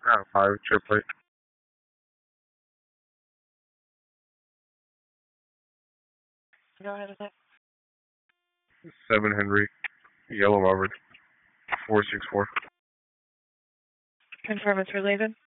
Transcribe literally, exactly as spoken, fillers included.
Uh, five, trip plate. Go ahead with it. seven Henry, Yellow Robert, four six four. Confirm it's related.